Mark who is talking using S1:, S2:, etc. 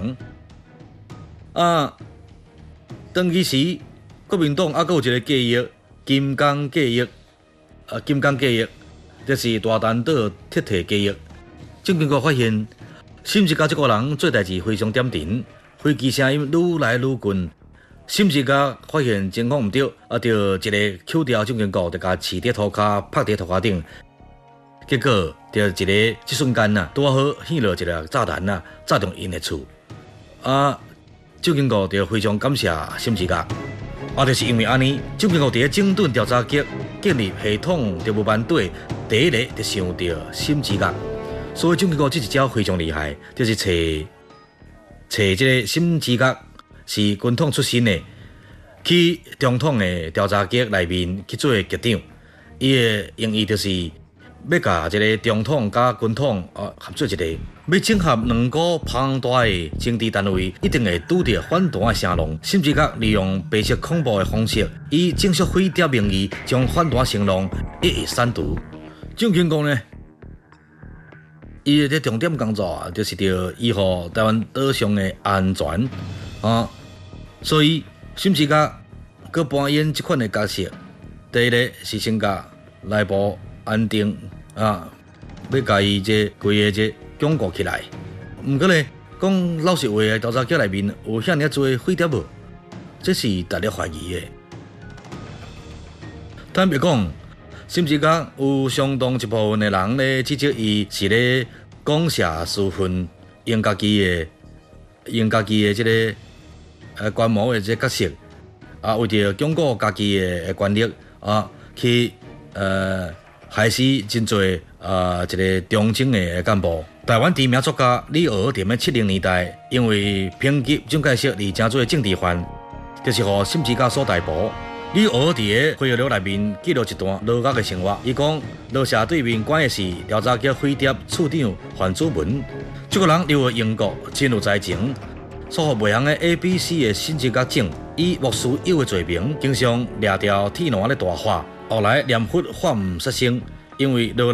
S1: 人。当其时，国民党还有一个计议，金刚计议，就是大丹岛铁蹄计议。蒋经国发现，沈志嘉这个人做代志非常点停，飞机声音愈来愈近。沈志嘉发现情况唔对，就一个扣掉蒋经国，就甲饲伫涂骹，拍伫涂骹顶。结果就一个即瞬间拄好现落一个炸弹炸中因的厝。蒋经国就非常感谢沈志嘉。就是因为安尼，蒋经国伫整顿调查局建立系统特务班队，第一个就想到沈志嘉。所以蒋经国这一招非常厉害，就是找这个沈志嘉是军统出身的，去中统的调查局内面去做局长。伊的用意就是要甲这个中统甲军统合作一个，要整合两个庞大的政治单位，一定会拄到反弹的声浪。沈志嘉利用白色恐怖的方式，以正式飞碟名义，将反弹声浪一一删除。蒋经国呢？伊的重点工作就是要维护台湾岛上的安全所以沈志嘉佮扮演这款的角色。第一个是先甲内部安定要甲伊这规个这巩固起来。毋过呢，讲老实话，调查局内面有遐尔多飞碟无？这是大家怀疑的。坦白讲，沈志嘉有相当一部分的人咧指责伊是咧讲社私愤，用家己的这个观摩的这个角色为着巩固家己的权力去害死真侪一个中正的干部。台湾知名作家李敖在70年代因为抨击蒋介石而成做政治犯，就是互沈志嘉所逮捕。李敖伫回忆录内面记录一段牢狱的生活。伊讲，牢舍对面关的是调查局飞碟处长范祖文，这个人留学英国，真有才情，所获袂行的 ABC 的沈志嘉奖，以莫须有的罪名，经常掠掉铁栏咧大喊，后来念佛发唔杀生，因为